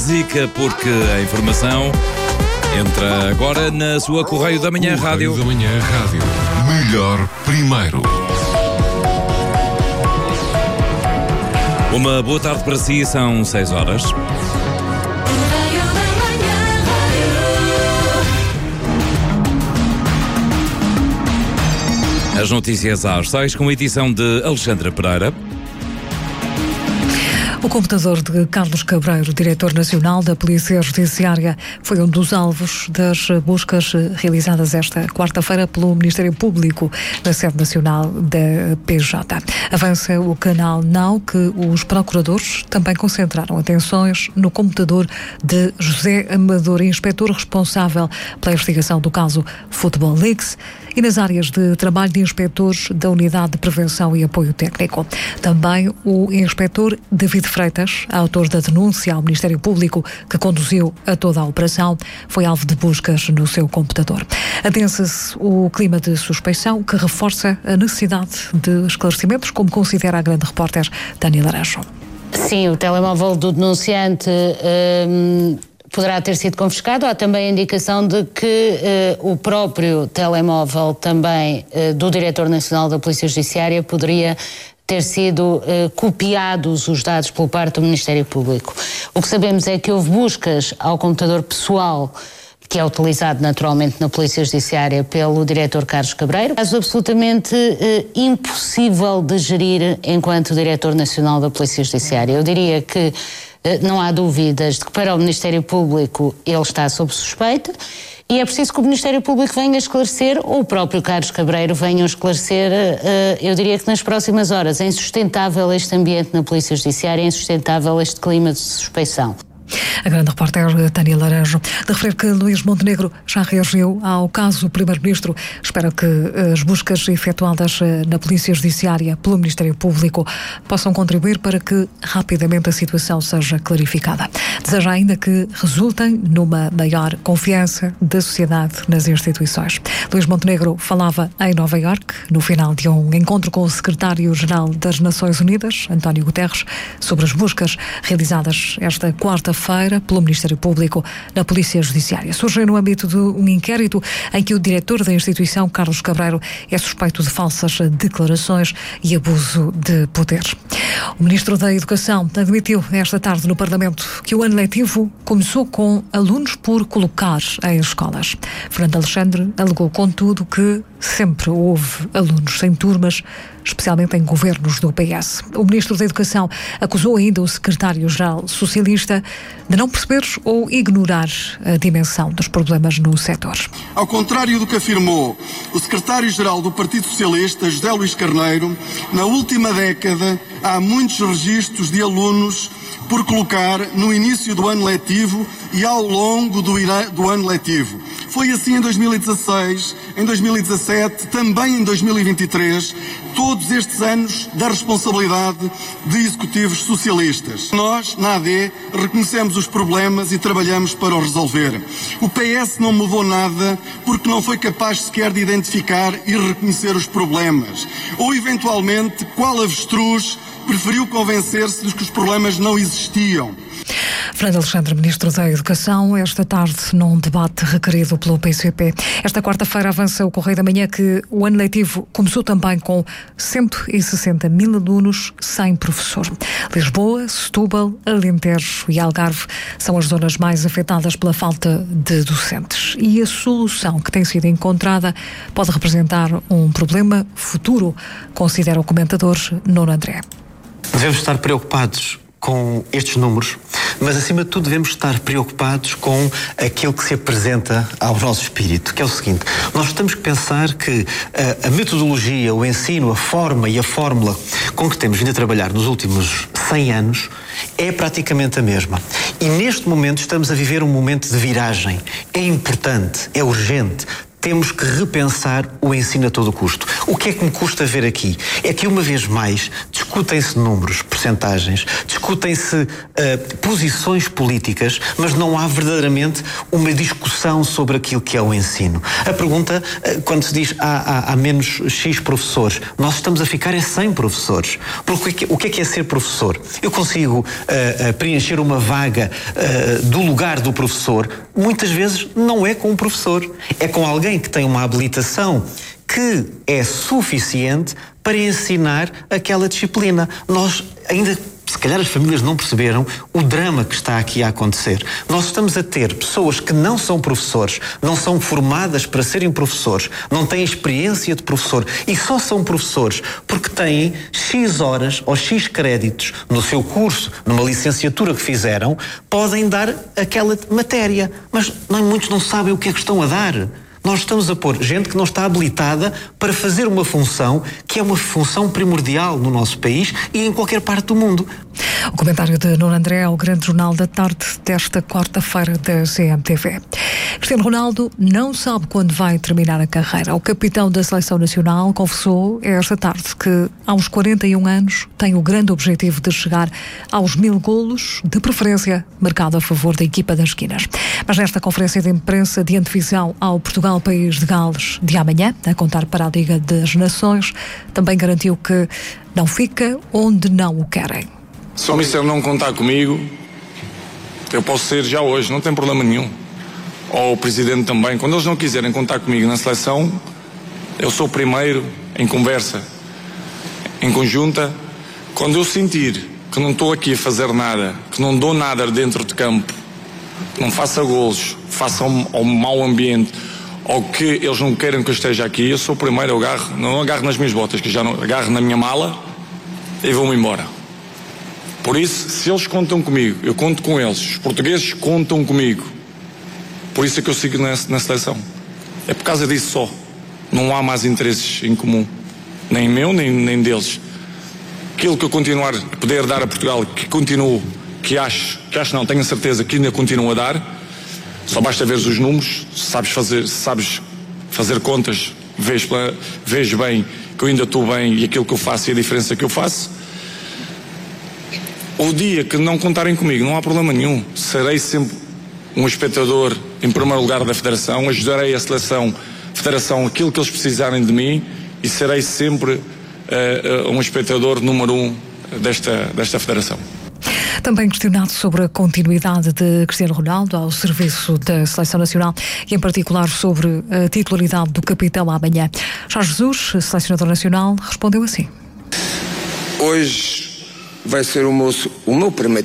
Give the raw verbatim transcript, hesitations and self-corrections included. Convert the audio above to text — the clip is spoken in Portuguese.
música, porque a informação entra agora na sua Correio da Manhã Rádio. Correio da Manhã Rádio. Melhor primeiro. Uma boa tarde para si, são seis horas. As notícias às seis, com a edição de Alexandra Pereira. O computador de Carlos Cabreiro, diretor nacional da Polícia Judiciária, foi um dos alvos das buscas realizadas esta quarta-feira pelo Ministério Público na sede nacional da P J. Avança o canal Now que os procuradores também concentraram atenções no computador de José Amador, inspetor responsável pela investigação do caso Football Leaks, e nas áreas de trabalho de inspetores da Unidade de Prevenção e Apoio Técnico. Também o inspetor David Freitas, autor da denúncia ao Ministério Público que conduziu a toda a operação, foi alvo de buscas no seu computador. Adensa-se o clima de suspeição que reforça a necessidade de esclarecimentos, como considera a grande repórter Tânia Laranjo. Sim, o telemóvel do denunciante hum, poderá ter sido confiscado. Há também a indicação de que uh, o próprio telemóvel também uh, do Diretor Nacional da Polícia Judiciária poderia ter sido uh, copiados os dados por parte do Ministério Público. O que sabemos é que houve buscas ao computador pessoal, que é utilizado naturalmente na Polícia Judiciária pelo diretor Carlos Cabreiro. Caso absolutamente uh, impossível de gerir enquanto Diretor Nacional da Polícia Judiciária. Eu diria que não há dúvidas de que para o Ministério Público ele está sob suspeita e é preciso que o Ministério Público venha esclarecer, ou o próprio Carlos Cabreiro venha esclarecer, eu diria que nas próximas horas. É insustentável este ambiente na Polícia Judiciária, é insustentável este clima de suspeição. A grande repórter Tânia Laranjo. De referir que Luís Montenegro já reagiu ao caso do Primeiro-Ministro. Espera que as buscas efetuadas na Polícia Judiciária pelo Ministério Público possam contribuir para que rapidamente a situação seja clarificada. Deseja ainda que resultem numa maior confiança da sociedade nas instituições. Luís Montenegro falava em Nova Iorque no final de um encontro com o secretário-geral das Nações Unidas, António Guterres, sobre as buscas realizadas esta quarta-feira feira pelo Ministério Público na Polícia Judiciária. Surge no âmbito de um inquérito em que o diretor da instituição, Carlos Cabreiro, é suspeito de falsas declarações e abuso de poder. O Ministro da Educação admitiu esta tarde no Parlamento que o ano letivo começou com alunos por colocar em escolas. Fernando Alexandre alegou, contudo, que sempre houve alunos sem turmas, especialmente em governos do P S. O Ministro da Educação acusou ainda o secretário-geral socialista de não perceber ou ignorar a dimensão dos problemas no setor. Ao contrário do que afirmou o secretário-geral do Partido Socialista, José Luís Carneiro, na última década há muitos registros de alunos por colocar no início do ano letivo e ao longo do, do ano letivo. Foi assim em dois mil e dezasseis, em dois mil e dezassete, também em dois mil e vinte e três, todos estes anos da responsabilidade de executivos socialistas. Nós, na A D, reconhecemos os problemas e trabalhamos para os resolver. O P S não mudou nada porque não foi capaz sequer de identificar e reconhecer os problemas. Ou, eventualmente, qual avestruz preferiu convencer-se de que os problemas não existiam. Fernando Alexandre, Ministro da Educação, esta tarde num debate requerido pelo P C P. Esta quarta-feira avança o Correio da Manhã que o ano letivo começou também com cento e sessenta mil alunos sem professor. Lisboa, Setúbal, Alentejo e Algarve são as zonas mais afetadas pela falta de docentes. E a solução que tem sido encontrada pode representar um problema futuro, considera o comentador Nuno André. Devemos estar preocupados com estes números, mas acima de tudo devemos estar preocupados com aquilo que se apresenta ao nosso espírito, que é o seguinte: nós temos que pensar que a, a metodologia, o ensino, a forma e a fórmula com que temos vindo a trabalhar nos últimos cem anos é praticamente a mesma. E neste momento estamos a viver um momento de viragem. É importante, é urgente temos que repensar o ensino a todo custo. O que é que me custa ver aqui? É que, uma vez mais, discutem-se números, percentagens, discutem-se uh, posições políticas, mas não há verdadeiramente uma discussão sobre aquilo que é o ensino. A pergunta, uh, quando se diz há, há, há menos X professores, nós estamos a ficar é sem professores. Porque o que é que é ser professor? Eu consigo uh, uh, preencher uma vaga uh, do lugar do professor, muitas vezes não é com um professor, é com alguém que tem uma habilitação que é suficiente para ensinar aquela disciplina. Nós ainda, se calhar as famílias não perceberam o drama que está aqui a acontecer. Nós estamos a ter pessoas que não são professores, não são formadas para serem professores, não têm experiência de professor e só são professores porque têm X horas ou X créditos no seu curso, numa licenciatura que fizeram, podem dar aquela matéria. Mas não, muitos não sabem o que é que estão a dar. Nós estamos a pôr gente que não está habilitada para fazer uma função que é uma função primordial no nosso país e em qualquer parte do mundo. O comentário de Nuno André ao Grande Jornal da Tarde desta quarta-feira da C M T V. Cristiano Ronaldo não sabe quando vai terminar a carreira. O capitão da Seleção Nacional confessou esta tarde que, aos quarenta e um anos, tem o grande objetivo de chegar aos mil golos, de preferência marcado a favor da equipa das esquinas. Mas nesta conferência de imprensa de antevisão ao Portugal País de Gales de amanhã, a contar para a Liga das Nações, também garantiu que não fica onde não o querem. Se o Mister não contar comigo, eu posso ser já hoje, não tem problema nenhum. Ou o Presidente também. Quando eles não quiserem contar comigo na seleção, eu sou o primeiro em conversa, em conjunta. Quando eu sentir que não estou aqui a fazer nada, que não dou nada dentro de campo, não faça golos, faça um, um mau ambiente, ou que eles não queiram que eu esteja aqui, eu sou o primeiro, eu agarro, não agarro nas minhas botas, que já não agarro na minha mala e vou-me embora. Por isso, se eles contam comigo, eu conto com eles, os portugueses contam comigo. Por isso é que eu sigo na, na seleção. É por causa disso só. Não há mais interesses em comum, nem meu, nem, nem deles. Aquilo que eu continuar a poder dar a Portugal, que continuo, que acho, que acho não, tenho a certeza que ainda continuo a dar, só basta ver os números, se sabes fazer, se sabes fazer contas, vês, pela, vês bem que eu ainda estou bem e aquilo que eu faço e a diferença que eu faço. O dia que não contarem comigo, não há problema nenhum. Serei sempre um espectador, em primeiro lugar, da Federação, ajudarei a seleção, a Federação, aquilo que eles precisarem de mim e serei sempre uh, uh, um espectador número um desta, desta Federação. Também questionado sobre a continuidade de Cristiano Ronaldo ao serviço da Seleção Nacional e, em particular, sobre a titularidade do capitão amanhã. Jorge Jesus, selecionador nacional, respondeu assim. Hoje vai ser o meu, o meu primeiro